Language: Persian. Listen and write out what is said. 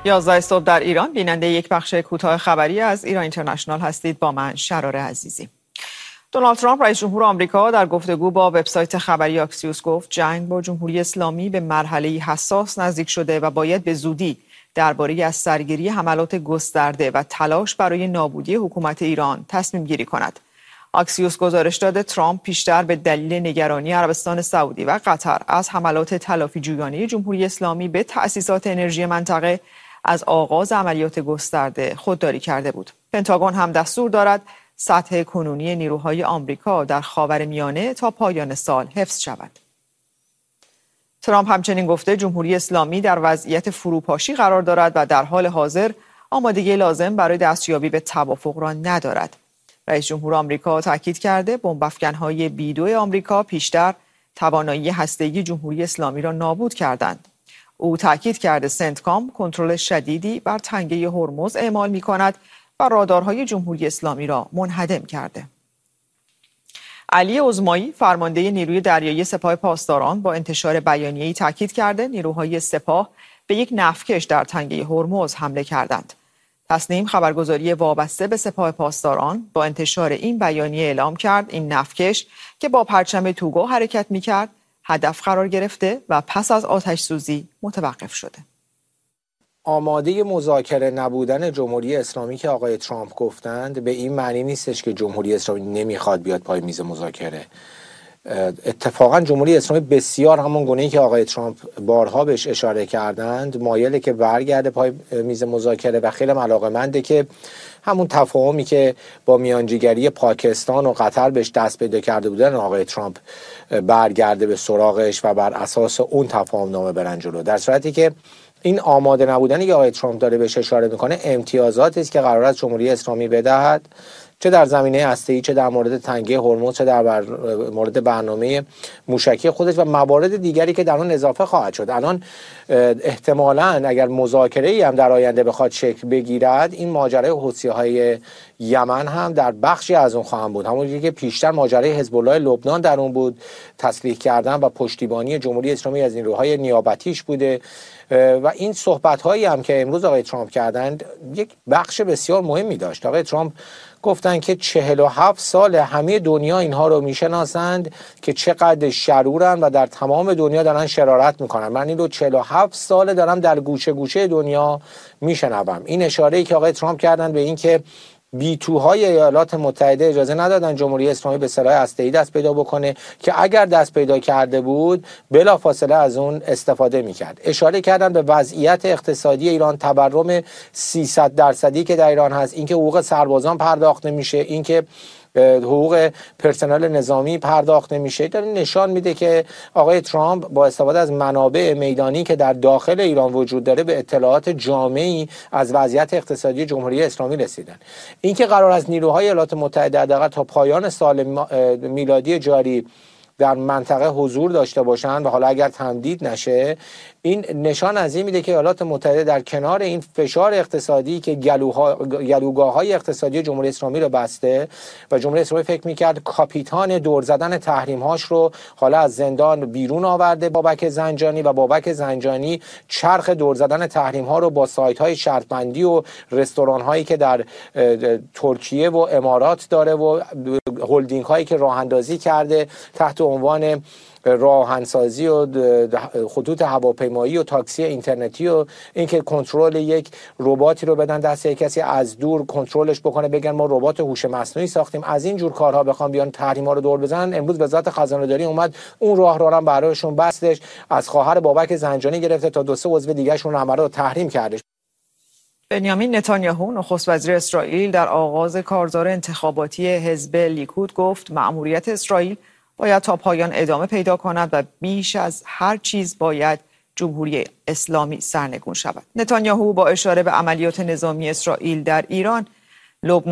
11 صبح در ایران بیننده یک بخش کوتاه خبری از ایران اینترنشنال هستید. با من شراره عزیزی. دونالد ترامپ رئیس جمهور آمریکا در گفتگو با وبسایت خبری آکسیوس گفت جنگ با جمهوری اسلامی به مرحله حساس نزدیک شده و باید به زودی درباره از سرگیری حملات گسترده و تلاش برای نابودی حکومت ایران تصمیم گیری کند. آکسیوس گزارش داده ترامپ پیشتر به دلیل نگرانی عربستان سعودی و قطر از حملات تلافی جویانه جمهوری اسلامی به تأسیسات انرژی منطقه از آغاز عملیات گسترده خودداری کرده بود. پنتاگون هم دستور دارد سطح کنونی نیروهای آمریکا در خاورمیانه تا پایان سال حفظ شود. ترامپ همچنین گفته جمهوری اسلامی در وضعیت فروپاشی قرار دارد و در حال حاضر آمادگی لازم برای دستیابی به توافق را ندارد. رئیس جمهور آمریکا تاکید کرده بمب‌افکن‌های B-2 آمریکا پیشتر توانایی هسته‌ای جمهوری اسلامی را نابود کردند. او تاکید کرده سنتکام کنترل شدیدی بر تنگه هرمز اعمال می‌کند و رادارهای جمهوری اسلامی را منهدم کرده. علی عظمایی فرمانده نیروی دریایی سپاه پاسداران با انتشار بیانیه‌ای تاکید کرده نیروهای سپاه به یک نفتکش در تنگه هرمز حمله کردند. تصنیم خبرگزاری وابسته به سپاه پاسداران با انتشار این بیانیه اعلام کرد این نفتکش که با پرچم توگو حرکت می‌کرد هدف قرار گرفته و پس از آتش سوزی متوقف شده. آماده مذاکره نبودن جمهوری اسلامی که آقای ترامپ گفتند به این معنی نیستش که جمهوری اسلامی نمیخواد بیاد پای میز مذاکره. اتفاقا جمهوری اسلامی بسیار همون گونه‌ای که آقای ترامپ بارها بهش اشاره کردند مایله که برگرده پای میز مذاکره و خیلی علاقه‌منده که همون تفاهمی که با میانجیگری پاکستان و قطر بهش دست پیدا کرده بودن آقای ترامپ برگرده به سراغش و بر اساس اون تفاهم نامه برن جلو. در صورتی که این آماده نبودنی که آقای ترامپ داره بهش اشاره میکنه امتیازاتی است که قرار است جمهوری اسلامی بدهد، چه در زمینه هسته‌ای، چه در مورد تنگه هرمز، چه در مورد برنامه موشکی خودش و موارد دیگری که در اون اضافه خواهد شد. الان احتمالاً اگر مذاکره‌ای هم در آینده بخواد شکل بگیرد این ماجرای حوثی‌های یمن هم در بخشی از اون خواهم بود، همونجوری که پیشتر ماجرای حزب الله لبنان در اون بود، تسلیح کردن و پشتیبانی جمهوری اسلامی از نیروهای نیابتیش بوده و این صحبت‌هایی هم که امروز آقای ترامپ کردند یک بخش بسیار مهمی داشت. آقای ترامپ گفتن که 47 سال همه دنیا اینها رو میشناسند که چقدر شرورن و در تمام دنیا دارن شرارت میکنن. من این رو 47 سال دارم در گوشه گوشه دنیا میشنوم. این اشاره‌ای که آقای ترامپ کردن به این که B-2های ایالات متحده اجازه ندادن جمهوری اسلامی به سلاح هسته‌ای دست پیدا بکنه که اگر دست پیدا کرده بود بلافاصله از اون استفاده میکرد. اشاره کردن به وضعیت اقتصادی ایران، تورم 300% که در ایران هست، اینکه حقوق سربازان پرداخت نمیشه، اینکه حقوق پرسنل نظامی پرداخت نمیشه. داره نشان میده که آقای ترامپ با استفاده از منابع میدانی که در داخل ایران وجود داره به اطلاعات جامعی از وضعیت اقتصادی جمهوری اسلامی رسیدن. اینکه قرار است نیروهای ایالات متحده حداقل تا پایان سال میلادی جاری در منطقه حضور داشته باشند و حالا اگر تمدید نشه این نشان از این میده که ایالات متحده در کنار این فشار اقتصادی که گلوگاه‌های اقتصادی جمهوری اسلامی رو بسته و جمهوری اسلامی فکر میکرد کاپیتان دور زدن تحریم‌هاش رو حالا از زندان بیرون آورده بابک زنجانی و بابک زنجانی چرخ دور زدن تحریم‌ها رو با سایت‌های شرط‌بندی و رستوران‌هایی که در ترکیه و امارات داره و هلدینگ‌هایی که راه‌اندازی کرده تحت عنوان راه‌اندازی و خطوط هواپیمایی و تاکسی اینترنتی و اینکه کنترل یک رباتی رو بدن دست یک کسی از دور کنترلش بکنه، بگن ما ربات هوش مصنوعی ساختیم، از این جور کارها بخوام بیان تحریم‌ها رو دور بزنن. امروز وزارت خزانه‌داری اومد اون راه رو هم برایشون بستش، از خواهر بابک زنجانی گرفته تا 2-3 عضو دیگه‌شون رو رو تحریم کردش. بنیامین نتانیاهو نخست وزیر اسرائیل در آغاز کارزار انتخاباتی حزب لیکود گفت مأموریت اسرائیل باید تا پایان ادامه پیدا کند و بیش از هر چیز باید جمهوری اسلامی سرنگون شود. نتانیاهو با اشاره به عملیات نظامی اسرائیل در ایران، لبنان